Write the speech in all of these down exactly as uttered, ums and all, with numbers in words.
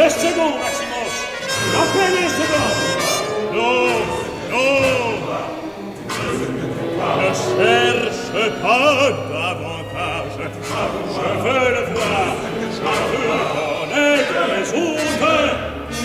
Le second, Maximos. À peine le second. Non, non. Ne cherche pas davantage. Je veux le voir. Je veux connaître les autres.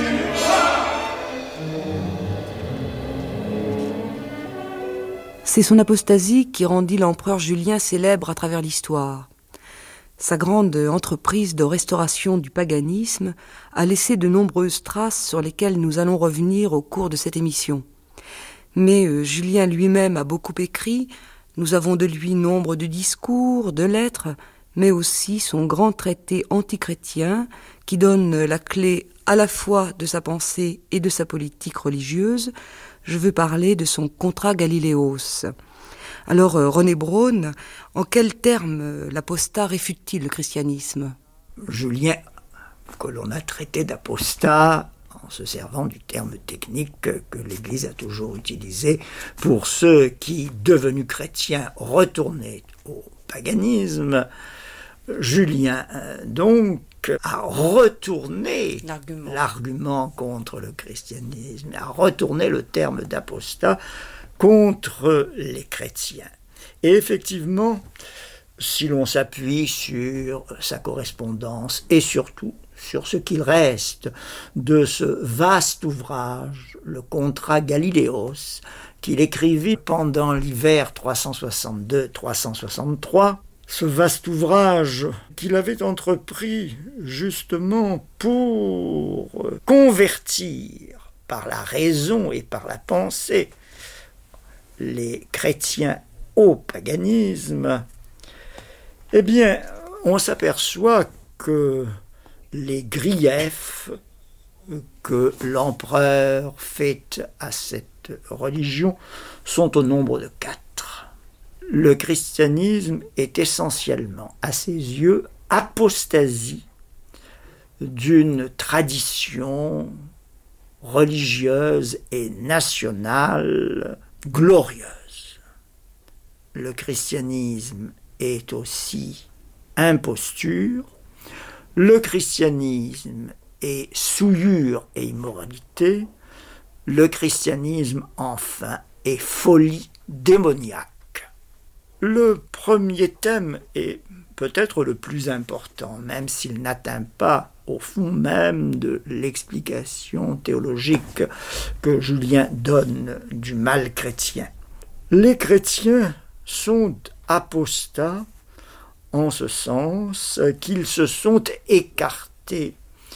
C'est son apostasie qui rendit l'empereur Julien célèbre à travers l'histoire. Sa grande entreprise de restauration du paganisme a laissé de nombreuses traces sur lesquelles nous allons revenir au cours de cette émission. Mais euh, Julien lui-même a beaucoup écrit, nous avons de lui nombre de discours, de lettres, mais aussi son grand traité antichrétien qui donne la clé à la fois de sa pensée et de sa politique religieuse. Je veux parler de son Contra Galileos. Alors, euh, René Braun, en quels termes euh, l'apostat réfute-t-il le christianisme ? Julien, que l'on a traité d'apostat en se servant du terme technique que, que l'Église a toujours utilisé pour ceux qui, devenus chrétiens, retournaient au paganisme. Julien, donc, a retourné l'argument. l'argument contre le christianisme, a retourné le terme d'apostat contre les chrétiens. Et effectivement, si l'on s'appuie sur sa correspondance et surtout sur ce qu'il reste de ce vaste ouvrage, le Contra Galileos, qu'il écrivit pendant l'hiver trois cent soixante-deux trois cent soixante-trois, ce vaste ouvrage qu'il avait entrepris justement pour convertir par la raison et par la pensée les chrétiens au paganisme, eh bien, on s'aperçoit que les griefs que l'empereur fait à cette religion sont au nombre de quatre. Le christianisme est essentiellement, à ses yeux, apostasie d'une tradition religieuse et nationale glorieuse. Le christianisme est aussi imposture, le christianisme est souillure et immoralité, le christianisme, enfin, est folie démoniaque. Le premier thème est peut-être le plus important, même s'il n'atteint pas au fond même de l'explication théologique que Julien donne du mal chrétien. Les chrétiens sont apostats en ce sens qu'ils se sont écartés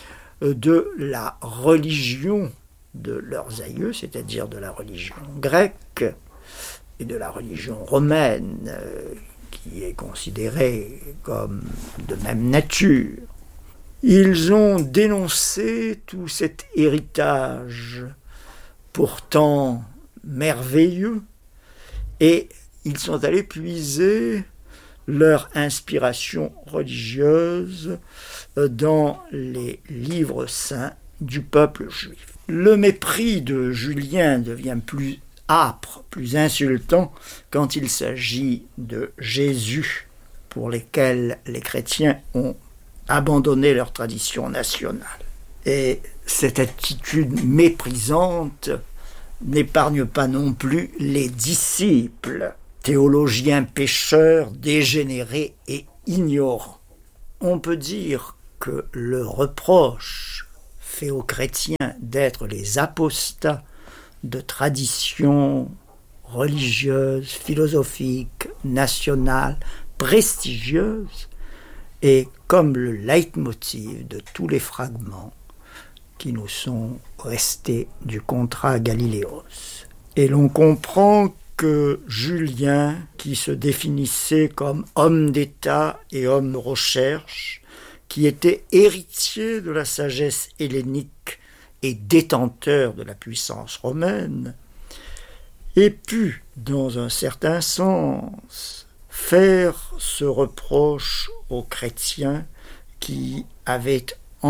de la religion de leurs aïeux, c'est-à-dire de la religion grecque et de la religion romaine, qui est considérée comme de même nature. Ils ont dénoncé tout cet héritage pourtant merveilleux et ils sont allés puiser leur inspiration religieuse dans les livres saints du peuple juif. Le mépris de Julien devient plus âpre, plus insultant quand il s'agit de Jésus, pour lesquels les chrétiens ont abandonné leur tradition nationale. Et cette attitude méprisante n'épargne pas non plus les disciples, théologiens pécheurs, dégénérés et ignorants. On peut dire que le reproche fait aux chrétiens d'être les apostats de traditions religieuses, philosophiques, nationales, prestigieuses, et comme le leitmotiv de tous les fragments qui nous sont restés du Contra Galileos. Et l'on comprend que Julien, qui se définissait comme homme d'État et homme de recherche, qui était héritier de la sagesse hellénique et détenteur de la puissance romaine, ait pu, dans un certain sens, faire ce reproche aux chrétiens qui avaient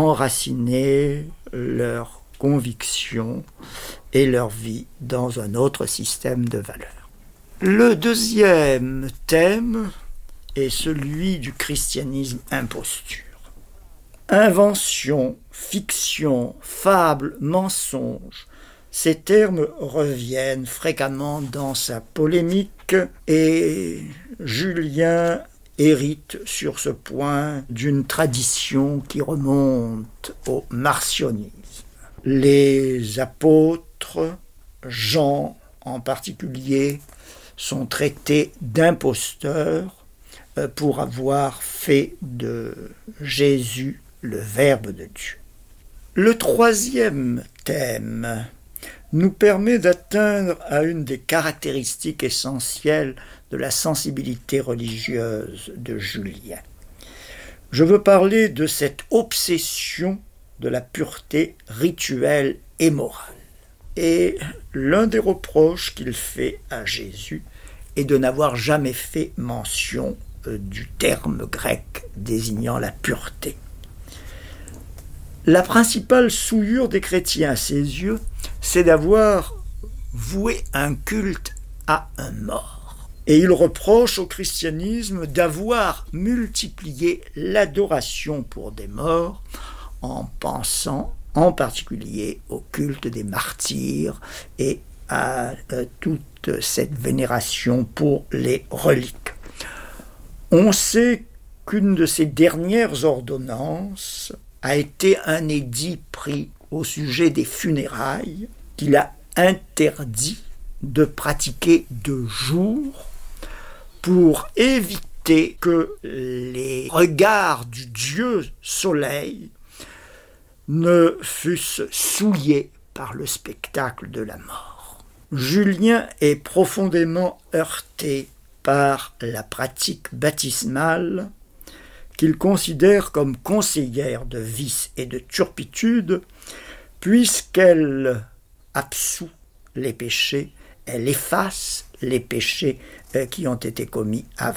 enraciné leurs convictions et leur vie dans un autre système de valeurs. Le deuxième thème est celui du christianisme imposture. Invention, fiction, fable, mensonge, ces termes reviennent fréquemment dans sa polémique et Julien hérite sur ce point d'une tradition qui remonte au marcionisme. Les apôtres, Jean en particulier, sont traités d'imposteurs pour avoir fait de Jésus le Verbe de Dieu. Le troisième thème nous permet d'atteindre à une des caractéristiques essentielles de la sensibilité religieuse de Julien. Je veux parler de cette obsession de la pureté rituelle et morale. Et l'un des reproches qu'il fait à Jésus est de n'avoir jamais fait mention du terme grec désignant la pureté. La principale souillure des chrétiens à ses yeux, c'est d'avoir voué un culte à un mort. Et il reproche au christianisme d'avoir multiplié l'adoration pour des morts en pensant en particulier au culte des martyrs et à euh, toute cette vénération pour les reliques. On sait qu'une de ces dernières ordonnances a été un édit pris au sujet des funérailles qu'il a interdit de pratiquer de jour pour éviter que les regards du dieu soleil ne fussent souillés par le spectacle de la mort. Julien est profondément heurté par la pratique baptismale qu'il considère comme conseillère de vice et de turpitude, puisqu'elle absout les péchés, elle efface les péchés qui ont été commis avant.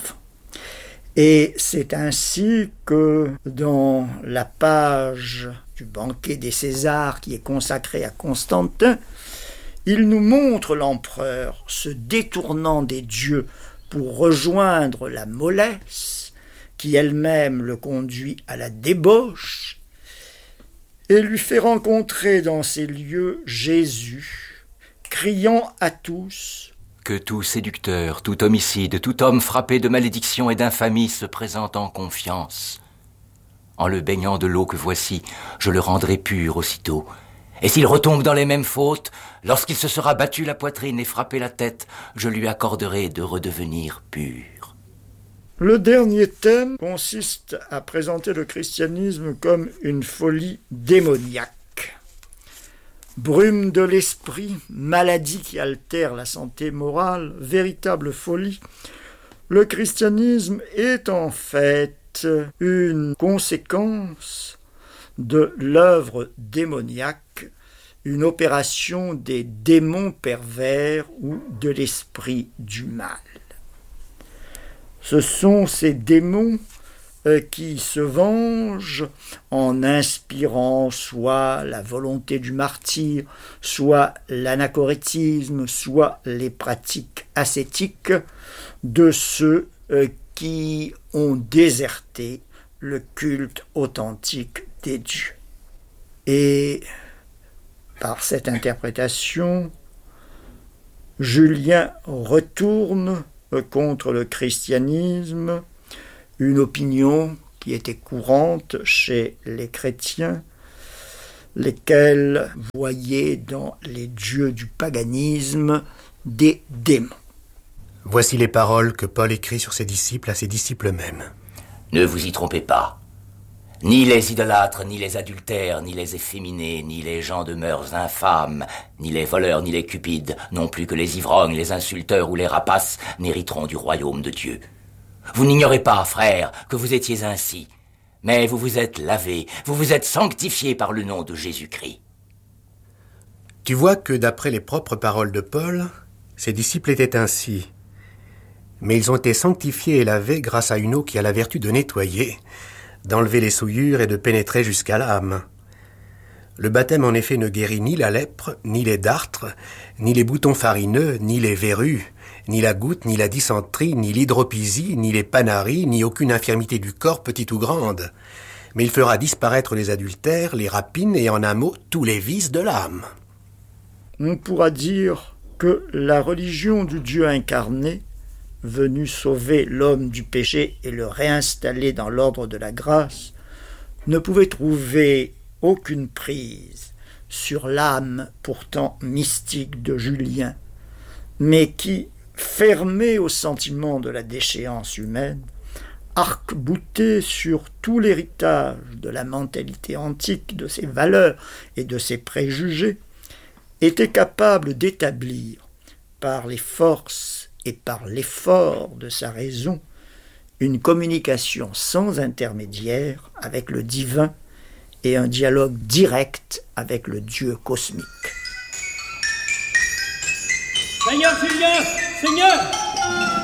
Et c'est ainsi que dans la page du banquet des Césars qui est consacrée à Constantin, il nous montre l'empereur se détournant des dieux pour rejoindre la mollesse, qui elle-même le conduit à la débauche, et lui fait rencontrer dans ces lieux Jésus, criant à tous « Que tout séducteur, tout homicide, tout homme frappé de malédiction et d'infamie se présente en confiance. En le baignant de l'eau que voici, je le rendrai pur aussitôt. Et s'il retombe dans les mêmes fautes, lorsqu'il se sera battu la poitrine et frappé la tête, je lui accorderai de redevenir pur. » Le dernier thème consiste à présenter le christianisme comme une folie démoniaque. Brume de l'esprit, maladie qui altère la santé morale, véritable folie, le christianisme est en fait une conséquence de l'œuvre démoniaque, une opération des démons pervers ou de l'esprit du mal. Ce sont ces démons euh, qui se vengent en inspirant soit la volonté du martyr, soit l'anachorétisme, soit les pratiques ascétiques de ceux euh, qui ont déserté le culte authentique des dieux. Et par cette interprétation, Julien retourne contre le christianisme, une opinion qui était courante chez les chrétiens, lesquels voyaient dans les dieux du paganisme des démons. Voici les paroles que Paul écrit sur ses disciples à ses disciples eux-mêmes. Ne vous y trompez pas. Ni les idolâtres, ni les adultères, ni les efféminés, ni les gens de mœurs infâmes, ni les voleurs, ni les cupides, non plus que les ivrognes, les insulteurs ou les rapaces n'hériteront du royaume de Dieu. Vous n'ignorez pas, frères, que vous étiez ainsi, mais vous vous êtes lavés, vous vous êtes sanctifiés par le nom de Jésus-Christ. Tu vois que d'après les propres paroles de Paul, ses disciples étaient ainsi. Mais ils ont été sanctifiés et lavés grâce à une eau qui a la vertu de nettoyer, d'enlever les souillures et de pénétrer jusqu'à l'âme. Le baptême en effet ne guérit ni la lèpre, ni les dartres, ni les boutons farineux, ni les verrues, ni la goutte, ni la dysenterie, ni l'hydropisie, ni les panaries, ni aucune infirmité du corps, petite ou grande. mais il fera disparaître les adultères, les rapines et en un mot tous les vices de l'âme. On pourra dire que la religion du Dieu incarné, venu sauver l'homme du péché et le réinstaller dans l'ordre de la grâce, ne pouvait trouver aucune prise sur l'âme pourtant mystique de Julien, mais qui, fermé au sentiment de la déchéance humaine, arc-bouté sur tout l'héritage de la mentalité antique, de ses valeurs et de ses préjugés, était capable d'établir, par les forces et par l'effort de sa raison, une communication sans intermédiaire avec le divin et un dialogue direct avec le Dieu cosmique. Seigneur Julien, Seigneur!